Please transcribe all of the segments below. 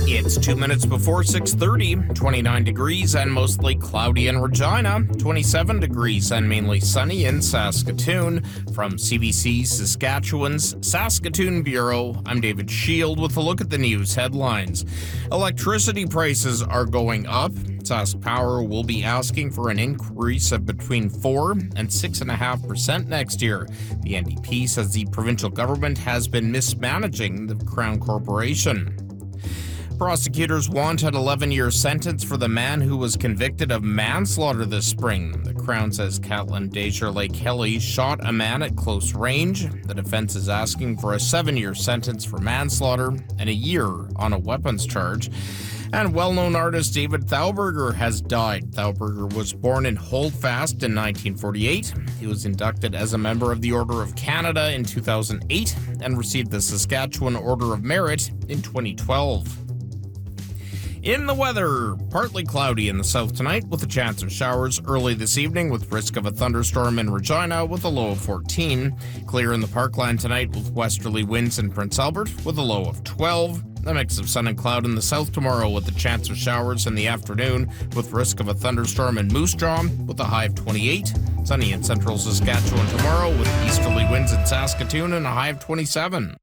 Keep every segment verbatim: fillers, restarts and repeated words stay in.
It's two minutes before six thirty, twenty-nine degrees and mostly cloudy in Regina, twenty-seven degrees and mainly sunny in Saskatoon. From C B C Saskatchewan's Saskatoon Bureau, I'm David Shield with a look at the news headlines. Electricity prices are going up. Sask Power will be asking for an increase of between four and six point five percent next year. The N D P says the provincial government has been mismanaging the Crown Corporation. Prosecutors want an eleven-year sentence for the man who was convicted of manslaughter this spring. The Crown says Catlin Desjardins Kelly shot a man at close range. The defense is asking for a seven-year sentence for manslaughter and a year on a weapons charge. And well-known artist David Thauberger has died. Thauberger was born in Holdfast in nineteen forty-eight. He was inducted as a member of the Order of Canada in two thousand eight and received the Saskatchewan Order of Merit in twenty twelve. In the weather, partly cloudy in the south tonight with a chance of showers early this evening with risk of a thunderstorm in Regina with a low of fourteen. Clear in the Parkland tonight with westerly winds in Prince Albert with a low of twelve. A mix of sun and cloud in the south tomorrow with a chance of showers in the afternoon with risk of a thunderstorm in Moose Jaw with a high of twenty-eight. Sunny in central Saskatchewan tomorrow with easterly winds in Saskatoon and a high of twenty-seven.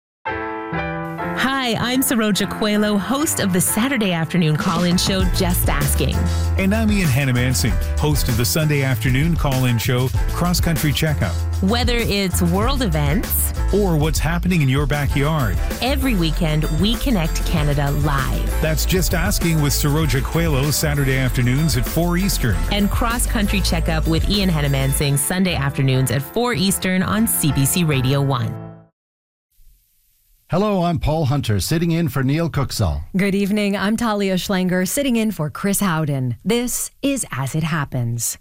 Hi, I'm Saroja Coelho, host of the Saturday afternoon call-in show, Just Asking. And I'm Ian Hannamansing, host of the Sunday afternoon call-in show, Cross Country Checkup. Whether it's world events or what's happening in your backyard, every weekend we connect Canada live. That's Just Asking with Saroja Coelho, Saturday afternoons at four Eastern. And Cross Country Checkup with Ian Hannamansing, Sunday afternoons at four Eastern on C B C Radio one. Hello, I'm Paul Hunter, sitting in for Neil Cooksall. Good evening, I'm Talia Schlanger, sitting in for Chris Howden. This is As It Happens.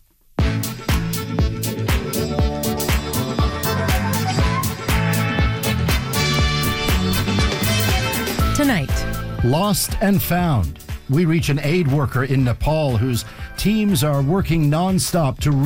Tonight. Lost and found. We reach an aid worker in Nepal whose teams are working non-stop to